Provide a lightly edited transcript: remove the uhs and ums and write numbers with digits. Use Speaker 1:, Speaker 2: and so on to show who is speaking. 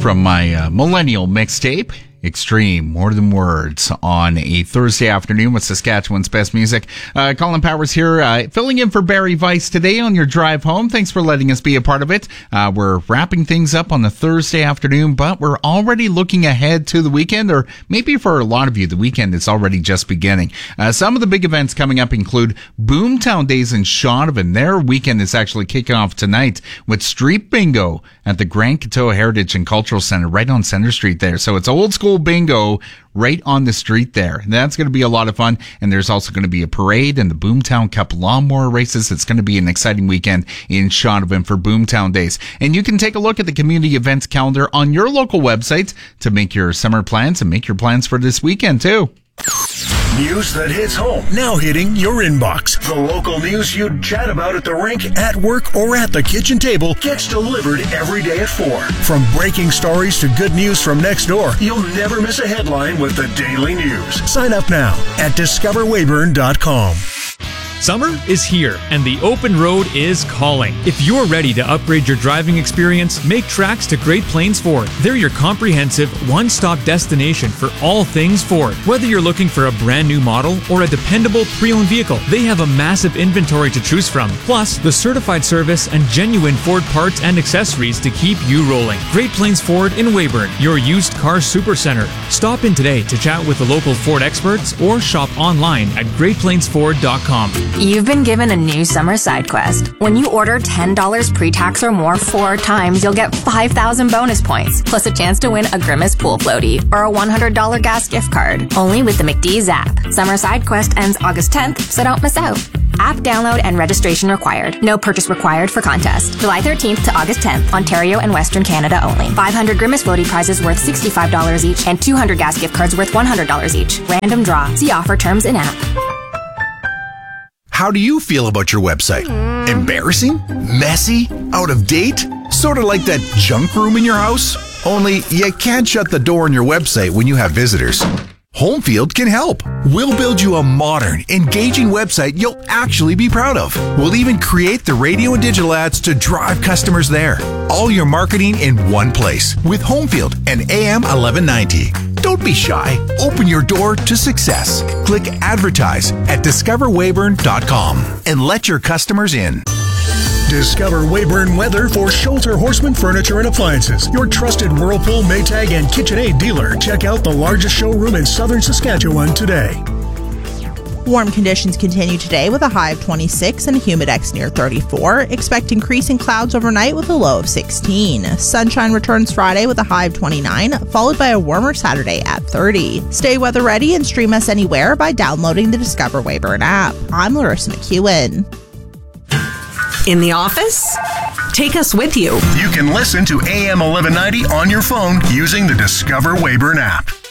Speaker 1: from my millennial mixtape, Extreme, More Than Words, on a Thursday afternoon with Saskatchewan's best music. Colin Powers here, filling in for Barry Weiss today on your drive home. Thanks for letting us be a part of it. We're wrapping things up on the Thursday afternoon, but we're already looking ahead to the weekend, or maybe for a lot of you, the weekend is already just beginning. Some of the big events coming up include Boomtown Days in Shaunavon. Their weekend is actually kicking off tonight with Street Bingo at the Grand Coteau Heritage and Cultural Center right on Center Street there. So it's old school bingo right on the street there. That's going to be a lot of fun. And there's also going to be a parade and the Boomtown Cup lawnmower races. It's going to be an exciting weekend in Shaunavon for Boomtown Days. And you can take a look at the community events calendar on your local website to make your summer plans and make your plans for this weekend too.
Speaker 2: News that hits home, now hitting your inbox. The local news you'd chat about at the rink, at work, or at the kitchen table gets delivered every day at 4. From breaking stories to good news from next door, you'll never miss a headline with the Daily News. Sign up now at discoverweyburn.com.
Speaker 3: Summer is here, and the open road is calling. If you're ready to upgrade your driving experience, make tracks to Great Plains Ford. They're your comprehensive, one-stop destination for all things Ford. Whether you're looking for a brand new model or a dependable pre-owned vehicle, they have a massive inventory to choose from. Plus, the certified service and genuine Ford parts and accessories to keep you rolling. Great Plains Ford in Weyburn, your used car supercenter. Stop in today to chat with the local Ford experts or shop online at greatplainsford.com.
Speaker 4: You've been given a new summer side quest. When you order $10 pre-tax or more 4 times, you'll get 5,000 bonus points, plus a chance to win a Grimace pool floaty or a $100 gas gift card. Only with the McDee's app. Summer side quest ends August 10th, so don't miss out. App download and registration required. No purchase required for contest. July 13th to August 10th, Ontario and Western Canada only. 500 Grimace floaty prizes worth $65 each and 200 gas gift cards worth $100 each. Random draw. See offer terms in app.
Speaker 5: How do you feel about your website? Embarrassing? Messy? Out of date? Sort of like that junk room in your house? Only you can't shut the door on your website when you have visitors. Homefield can help. We'll build you a modern, engaging website you'll actually be proud of. We'll even create the radio and digital ads to drive customers there. All your marketing in one place with Homefield and AM 1190. Don't be shy. Open your door to success. Click advertise at discoverweyburn.com and let your customers in.
Speaker 2: Discover Weyburn weather for Schulter Horseman Furniture and Appliances, your trusted Whirlpool, Maytag, and KitchenAid dealer. Check out the largest showroom in southern Saskatchewan today.
Speaker 6: Warm conditions continue today with a high of 26 and a humidex near 34. Expect increasing clouds overnight with a low of 16. Sunshine returns Friday with a high of 29, followed by a warmer Saturday at 30. Stay weather ready and stream us anywhere by downloading the Discover Weyburn app. I'm Larissa McEwen.
Speaker 7: In the office? Take us with you.
Speaker 2: You can listen to AM 1190 on your phone using the Discover Weyburn app.